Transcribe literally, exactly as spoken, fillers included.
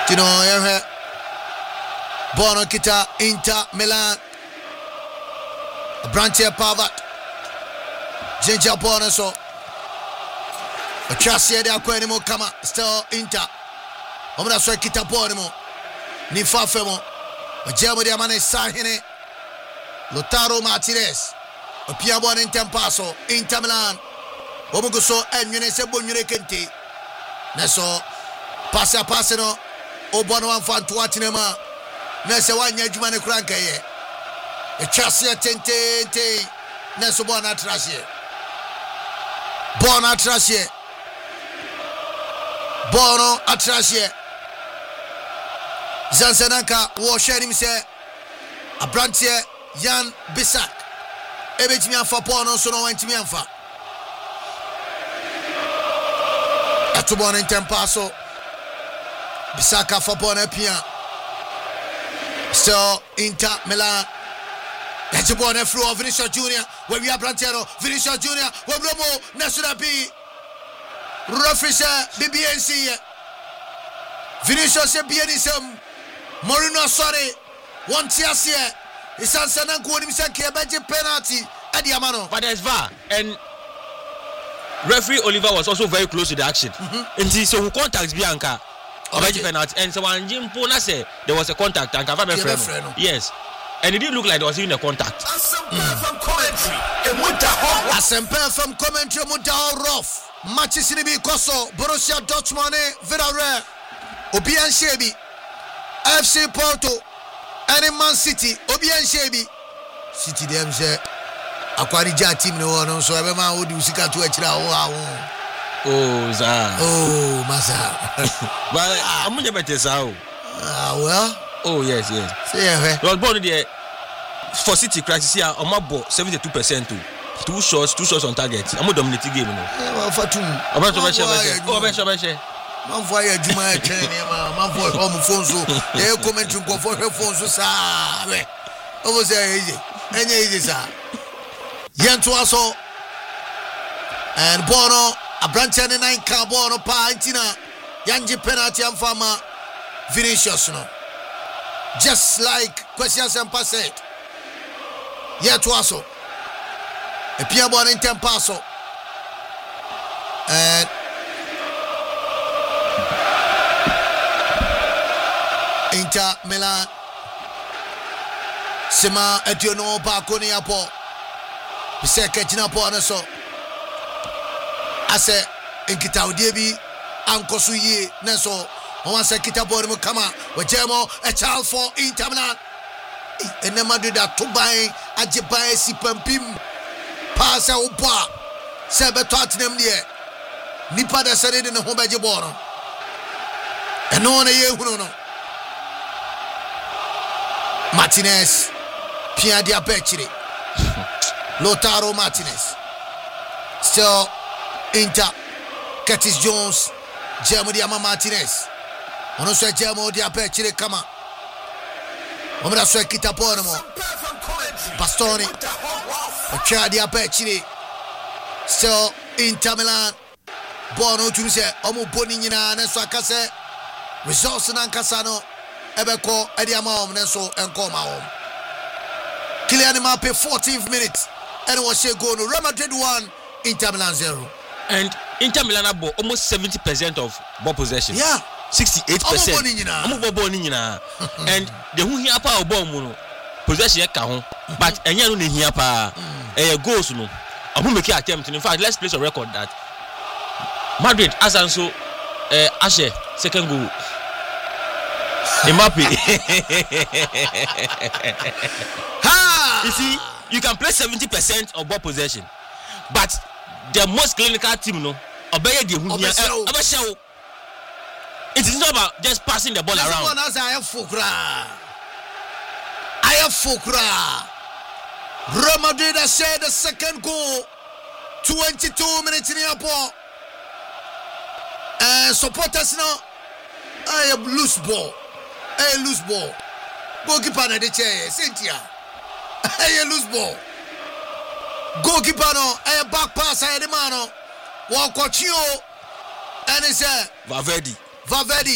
Tino Yerhe Bono Kita Inter Milan Branche Pavat Ginger Bono so Chassia de Aquanimo Kama still Inter Omra so Kita Bono Ni Fafemo Jamo de Amane Sahine Lautaro Martinez Opia Bon in Tempaso Inter Milan Omugo so Enyune se Bonyure Kenti Neso Passa passe no Obono Anfantu Atinema Nese wanya juma ne kranka ye e chase tente Neso bona trashe Bona trashe Bono atrashe Zansananka wo share se Abrantie Yan Bisak Ebetimi anfa Bono so no wantimi anfa Atubona Tempaso Bisaka fa Bono pia So Inter Milan That's a born flow of Vinicius Junior Where we are Brantero Vinicius Junior Where Romo National B Rufisha B B N C Vinicius B N C Morino sorry One tears here It's Sansanan Kunim Sanki Abaji penalty Adi Amano. But there's V A R and referee Oliver was also very close to the action. Mm-hmm. And so who contacts Bianca Abaji penalty and so when Jim Pona said there was a contact and Kavame friend. Yes. And it didn't look like there was even a contact. Asempe from commentary. Asempe from commentary. Muda rough. Matches in the Koso. Borussia Dortmund. Villarreal. Obian Shebi. F C Porto. And Man City. Obian Shebi. City them say. Akwarija team no one. So everyone would do sika to each other. Oh, Za. Oh, Masa. But I'm going to bet sao. Ah, well. Oh, yes, yes. See, yeah. Well, born there for City crisis here. I'm about seventy-two percent too. Two shots, two shots on target. I'm going to dominate the game. Well, for two. I'm going to bet you. Oh, bet you, bet you. Man for your Juma training, man for home phone so. They comment to go for her phone so. Sir, over there, easy. Any easy, sir. Yantuaso and Bono. A branch and a nine carbon or Pantina Yanji penalty and farmer Vinicius no. Just like questions and pass Yet also a Piabon in Tempaso and Inter Milan Sima Ediono Bakoni Apo Piseka Bonaso Ase enkita odiebi ankoso yie neso won ase kita ball mu kama wajemo a child for Inter Milan enema do that to buy ajeban sipampim pass a opa se beto atenem de nipa da sare de ne ho beje ball no eno na ye hunu no Martinez Pia dia Pechiri Lautaro Martinez still Inter Curtis Jones Jeremy Diama Martinez ono so Jeremy Diape chire kama omra so kita pono Bastoni Ocha Diape chire so Inter Milan bono tumi se omo boni nyina na so akase results na nkasa no ebeko ediama om na so enko ma om Kylian Mbappe fourteenth minute and was say goal no Real Madrid one Inter Milan zero. And Inter Milan have almost seventy percent of ball possession. Yeah. sixty-eight percent. I'm a ball nina. And the who here power ball mono possession ka but enya no ne here pa eh goals no. I'm make attempt. In fact, let's place a record that Madrid as also eh Ashe second goal. Mbappe. Ha! You see, you can play seventy percent of ball possession, but the most clinical team no obey the who here show. It is not about just passing the ball this around. One as I have fukra. I have fukra. Real Madrid has said the second goal. twenty-two minutes in the airport. And supporters now. I have loose ball. I have loose ball. Goalkeeper na the chair. Cynthia. I have loose ball. Goalkeeper no, a back pass I the man no. Walk and it's a Valverde. Valverde.